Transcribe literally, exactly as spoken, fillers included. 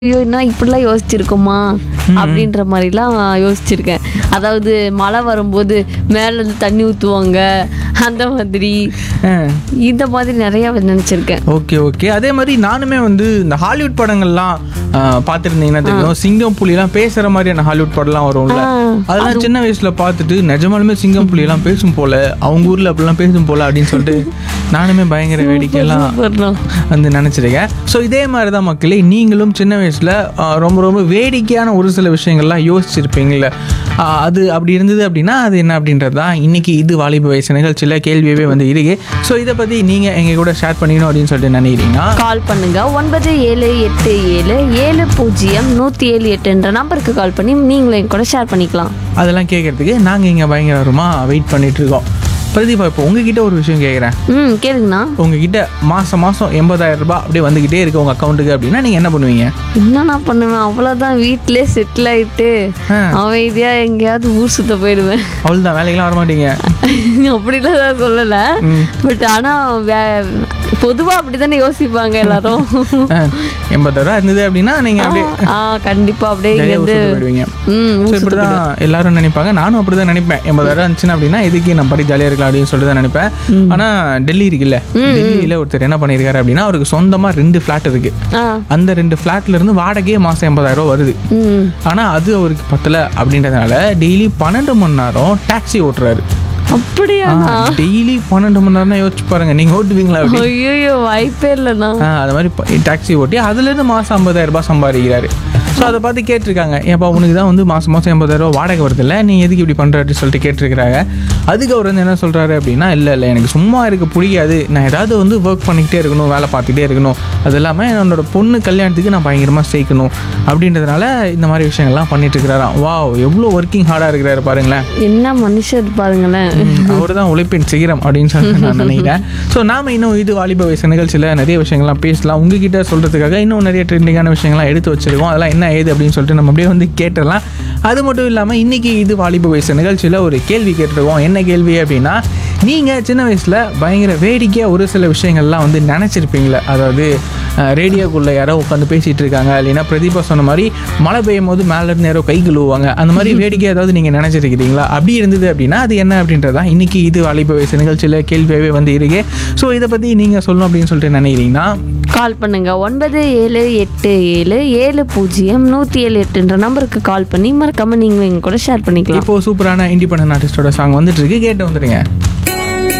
ஐயோ! நான் இப்படிலாம் யோசிச்சிருக்கோமா? அப்படின்ற மாரிலாம் யோசிச்சிருக்கேன். அதாவது மழை வரும்போது மேலேருந்து தண்ணி ஊத்துவாங்க. அந்த மாதிரி. ஆ. இந்த மாதிரி நெறைய நெனச்சிருக்கேன். Okay, okay. அதே மாரி நானுமே வந்து இந்த ஹாலிவுட் படங்கள்லாம் அ பார்த்துருந்தீங்கன்னா தெரியும். சிங்கம், புலிலாம் பேசுற மாதிரியான ஹாலிவுட் படம்லாம் வரும்ல. ஆ. அதெல்லாம் சின்ன வயசுல பார்த்துட்டு நிஜமாலுமே சிங்கம், புலியெல்லாம் பேசும் போல, அவங்க ஊர்ல அப்படிலாம் பேசும் போல அப்படின்னு சொல்லிட்டு நானுமே பயங்கர வேடிக்கையெல்லாம் சூப்பர்ண்ணா. வந்து நினச்சிருக்கேன். ஸோ இதே மாதிரி தான் மக்களே, நீங்களும் சின்ன வயசில் ரொம்ப ரொம்ப வேடிக்கையான ஒரு சில விஷயங்கள்லாம் யோசிச்சிருப்பீங்கள. அது அப்படி இருந்தது அப்படின்னா அது என்ன அப்படின்றது தான் இன்றைக்கி இது வாலிப வயசு நிகழ்ச்சியில் கேள்வியவே வந்து இருக்கு. ஸோ இதை பற்றி நீங்கள் எங்கள் கூட ஷேர் பண்ணிக்கணும் அப்படின்னு சொல்லிட்டு நினைக்கிறீங்கன்னா கால் பண்ணுங்க ஒன்பது ஏழு எட்டு ஏழு ஏழு பூஜ்ஜியம் நூற்றி ஏழு எட்டுன்ற நம்பருக்கு கால் பண்ணி நீங்களும் என் கூட ஷேர் பண்ணிக்கலாம். அதெல்லாம் கேட்குறதுக்கு நாங்கள் இங்கே பயங்கரமாக வெயிட் பண்ணிட்டு இருக்கோம். பிரதீபா, இப்போ உங்ககிட்ட ஒரு விஷயம் கேட்குறேன். ம் கேளுங்கண்ணா. உங்ககிட்ட மாதம் மாதம் எண்பதாயிரம் ரூபாய் அப்படியே வந்துக்கிட்டே இருக்கு உங்கள் அக்கௌண்ட்டுக்கு அப்படின்னா நீங்கள் என்ன பண்ணுவீங்க? என்னண்ணா பண்ணுவேன்? அவ்வளோதான், வீட்டிலே செட்டில் ஆகிட்டு அமைதியாக எங்கேயாவது ஊர் சுத்த போயிடுவேன். அவ்வளோதான், வேலைக்கெல்லாம் வரமாட்டீங்க? அப்படிலாம் தான் சொல்லலை. பட் ஆனால் வே பொதுவாக அப்படி தானே யோசிப்பாங்க எல்லாரும். எண்பதாயிரம் இருந்தது அப்படின்னா நீங்கள் அப்படியே ஆ கண்டிப்பாக அப்படியே ஜாலியா இங்கேருந்து ஊர் சுத்த போயிடுவீங்க. ம் ஸோ ஊர் இப்படி சுத்த தான் எல்லாரும் நினைப்பாங்க. நானும் அப்படி தான் நினைப்பேன். எண்பதாயிரம் இருந்துச்சுன்னா அப்படின்னா இதுக்கு நம்ம படி ஜாலியாக இருக்கலாம் அப்படின்னு சொல்லிட்டு தான் நினைப்பேன். ஆனால் டெல்லி இருக்குல்ல, டெல்லியில் ஒருத்தர் என்ன பண்ணியிருக்காரு அப்படின்னா அவருக்கு சொந்தமாக ரெண்டு ஃப்ளாட் இருக்கு. ஆ அந்த ரெண்டு ஃப்ளாட்ல இருந்து வாடகையே மாதம் எண்பதாயிரம் ரூபா வருது. ம் ஆனால் அது அவருக்கு பத்தலை அப்படின்றதுனால டெய்லி பன்னெண்டு மணி நேரம் டாக்ஸி ஓட்டுறாரு. அப்படியாண்ணா? டெய்லி பன்னெண்டு மணி நேரம் யோசிச்சு பாருங்க, நீங்கள் ஓட்டுவீங்களா அப்படி? ஐயோ வாய்ப்பே இல்லைண்ணா. ஆ, அது மாதிரி டாக்ஸி ஓட்டி அதுலேருந்து மாதம் ஐம்பதாயிரம் ரூபாய் சம்பாதிக்கிறாரு. ஸோ அதை பார்த்து கேட்டிருக்காங்க, ஏப்பா உனக்கு தான் வந்து மாதம் மாதம் எண்பதாயிரம் ரூபா வாடகை வருதில்ல, நீ எதுக்கு இப்படி பண்ணுற அப்படின்னு சொல்லிட்டு கேட்டிருக்கிறாங்க. அதுக்கு அவர் வந்து என்ன சொல்கிறாரு அப்படின்னா, இல்லை இல்லை எனக்கு சும்மா இருக்க பிடிக்காது, நான் ஏதாவது வந்து ஒர்க் பண்ணிக்கிட்டே இருக்கணும், வேலை பார்த்துக்கிட்டே இருக்கணும், அது இல்லாமல் என்னோட பொண்ணு கல்யாணத்துக்கு நான் பயங்கரமாக சேர்க்கணும் அப்படின்றதுனால இந்த மாதிரி விஷயங்கள்லாம் பண்ணிட்டு இருக்கிறாராம். வாவ், எவ்வளோ ஒர்க்கிங் ஹார்டாக இருக்கிறாரு பாருங்களேன். என்ன மனுஷர் பாருங்களேன். அவர் தான் உழைப்பின் சிகரம் அப்படின்னு சொல்லி நான் நினைக்கிறேன். ஸோ நாம் இன்னும் இது வாலிப வயசு நிகழ்ச்சியில் நிறைய விஷயங்கள்லாம் பேசலாம். உங்ககிட்ட சொல்கிறதுக்காக இன்னும் நிறைய ட்ரெண்டிங்கான விஷயங்கள்லாம் எடுத்து வச்சிருக்கோம். அதெல்லாம் என்ன ஏது அப்படின்னு சொல்லிட்டு நம்ம அப்படியே வந்து கேட்டுடலாம். அது மட்டும் இல்லாமல் இன்றைக்கி இது வாலிப வயசு நிகழ்ச்சியில் ஒரு கேள்வி கேட்டிருக்கோம். என்ன கேள்வி அப்படின்னா, நீங்கள் சின்ன வயசில் பயங்கர வேடிக்கையாக ஒரு சில விஷயங்கள்லாம் வந்து நினச்சிருப்பீங்களே. அதாவது ரேடியோக்குள்ளே யாரோ உட்காந்து பேசிகிட்டு இருக்காங்க, இல்லைன்னா பிரதீபா சொன்ன மாதிரி மழை பெய்யும் போது மேலேருந்து யாரோ கை கழுவுவாங்க, அந்த மாதிரி வேடிக்கை ஏதாவது நீங்கள் நினச்சிருக்கிறீங்களா? அப்படி இருந்தது அப்படின்னா அது என்ன அப்படின்றதான் இன்றைக்கி இது வாலிப வயசு நிகழ்ச்சியில் கேள்வியாகவே வந்து இருக்கு. ஸோ இதை பற்றி நீங்கள் சொல்லணும் அப்படின்னு சொல்லிட்டு நினைக்கிறீங்கன்னா கால் பண்ணுங்க ஒன்பது ஏழு எட்டு ஏழு ஏழு பூஜ்ஜியம் நூற்றி ஏழு எட்டுன்ற நம்பருக்கு கால் பண்ணி மறக்காம நீங்களும் எங்க கூட ஷேர் பண்ணிக்கலாம். இப்போ சூப்பரான இண்டிபெண்டன்ட் ஆர்டிஸ்டோட சாங் வந்துட்டு இருக்கு, கேட்டு வந்துடுங்க.